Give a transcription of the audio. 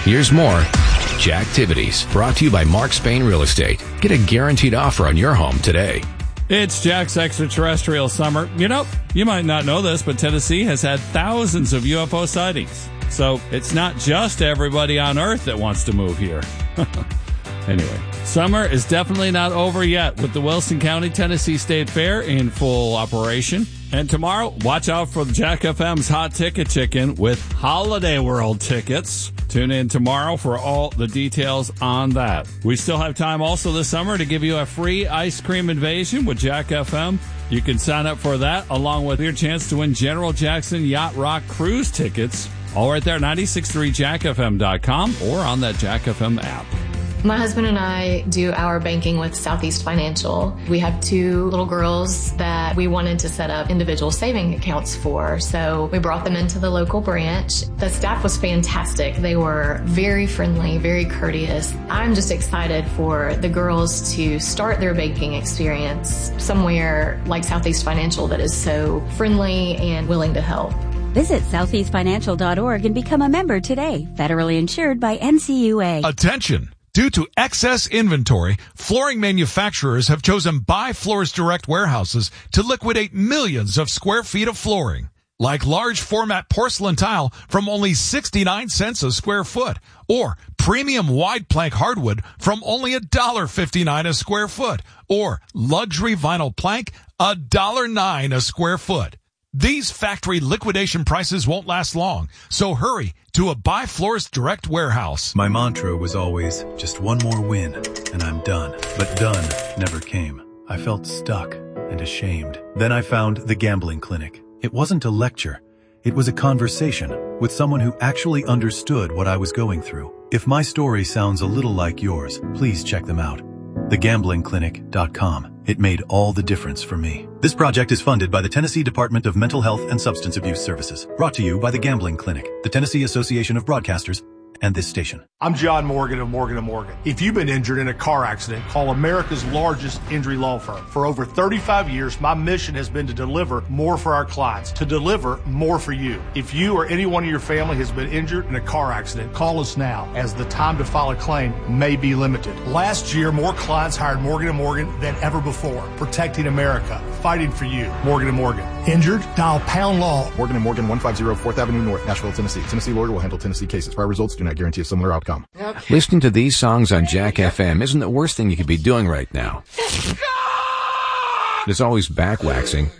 Here's more Jacktivities, brought to you by Mark Spain Real Estate. Get a guaranteed offer on your home today. It's Jack's Extraterrestrial Summer. You know, you might not know this, but Tennessee has had thousands of UFO sightings. So it's not just everybody on Earth that wants to move here. Anyway, summer is definitely not over yet with the Wilson County Tennessee State Fair in full operation. And tomorrow, watch out for the Jack FM's Hot Ticket Chicken with Holiday World tickets. Tune in tomorrow for all the details on that. We still have time also this summer to give you a free ice cream invasion with Jack FM. You can sign up for that along with your chance to win General Jackson Yacht Rock Cruise tickets. All right there, 963jackfm.com or on that Jack FM app. My husband and I do our banking with Southeast Financial. We have 2 little girls that we wanted to set up individual saving accounts for, so we brought them into the local branch. The staff was fantastic. They were very friendly, very courteous. I'm just excited for the girls to start their banking experience somewhere like Southeast Financial that is so friendly and willing to help. Visit southeastfinancial.org and become a member today. Federally insured by NCUA. Attention! Due to excess inventory, flooring manufacturers have chosen Buy Floors Direct warehouses to liquidate millions of square feet of flooring. Like large format porcelain tile from only 69 cents a square foot, or premium wide plank hardwood from only $1.59 a square foot, or luxury vinyl plank $1.09 a square foot. These factory liquidation prices won't last long, so hurry to a Buy Floors Direct warehouse. My mantra was always, just one more win, and I'm done. But done never came. I felt stuck and ashamed. Then I found the Gambling Clinic. It wasn't a lecture. It was a conversation with someone who actually understood what I was going through. If my story sounds a little like yours, please check them out. thegamblingclinic.com. It made all the difference for me. This project is funded by the Tennessee Department of Mental Health and Substance Abuse Services. Brought to you by the Gambling Clinic, the Tennessee Association of Broadcasters, and this station. I'm John Morgan of Morgan & Morgan. If you've been injured in a car accident, call America's largest injury law firm. For over 35 years, my mission has been to deliver more for our clients, to deliver more for you. If you or anyone in your family has been injured in a car accident, call us now, as the time to file a claim may be limited. Last year, more clients hired Morgan & Morgan than ever before, protecting America, fighting for you. Morgan & Morgan. Injured? Dial pound law. Morgan & Morgan, 150 4th Avenue North, Nashville, Tennessee. Tennessee lawyer will handle Tennessee cases. Prior results do not guarantee a similar outcome. Listening to these songs on Jack FM isn't the worst thing you could be doing right now. There's always back waxing,